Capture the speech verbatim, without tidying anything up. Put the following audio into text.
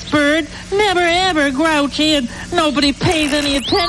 bird, never ever grouchy, and nobody pays any attention